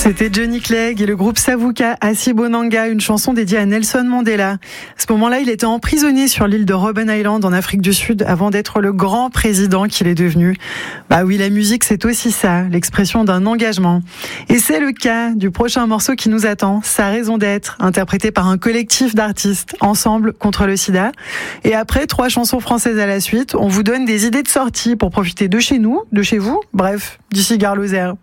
C'était Johnny Clegg et le groupe Savuka Asibonanga, une chanson dédiée à Nelson Mandela. À ce moment-là, il était emprisonné sur l'île de Robben Island en Afrique du Sud avant d'être le grand président qu'il est devenu. Bah oui, la musique, c'est aussi ça, l'expression d'un engagement. Et c'est le cas du prochain morceau qui nous attend, Sa raison d'être, interprété par un collectif d'artistes, Ensemble contre le sida. Et après 3 chansons françaises à la suite, on vous donne des idées de sortie pour profiter de chez nous, de chez vous, bref, du cigare Lozère.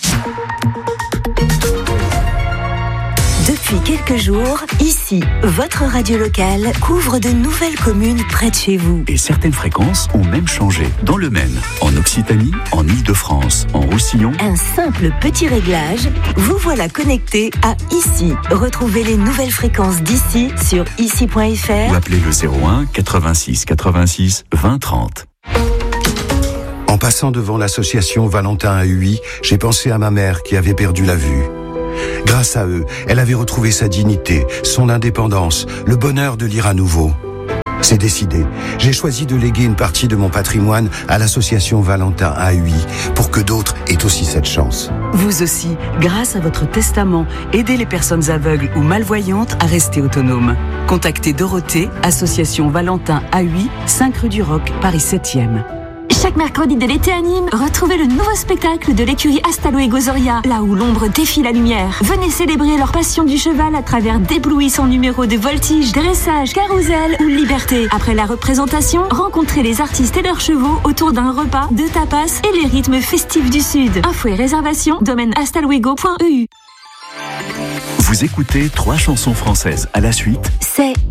Depuis quelques jours, ici, votre radio locale couvre de nouvelles communes près de chez vous. Et certaines fréquences ont même changé. Dans le Maine, en Occitanie, en Île-de-France, en Roussillon. Un simple petit réglage, vous voilà connecté à ici. Retrouvez les nouvelles fréquences d'ici sur ici.fr ou appelez le 01 86 86 20 30. En passant devant l'association Valentin à Huy, j'ai pensé à ma mère qui avait perdu la vue. Grâce à eux, elle avait retrouvé sa dignité, son indépendance, le bonheur de lire à nouveau. C'est décidé. J'ai choisi de léguer une partie de mon patrimoine à l'association Valentin à Huy pour que d'autres aient aussi cette chance. Vous aussi, grâce à votre testament, aidez les personnes aveugles ou malvoyantes à rester autonomes. Contactez Dorothée, association Valentin à Huy, 5 rue du Roc, Paris 7e. Chaque mercredi de l'été à Nîmes, retrouvez le nouveau spectacle de l'écurie Astalo et Gozoria, là où l'ombre défie la lumière. Venez célébrer leur passion du cheval à travers d'éblouissants numéros de voltige, dressage, carrousel ou liberté. Après la représentation, rencontrez les artistes et leurs chevaux autour d'un repas, de tapas et les rythmes festifs du Sud. Infos et réservations, domaine astaloego.eu. Vous écoutez 3 chansons françaises à la suite. C'est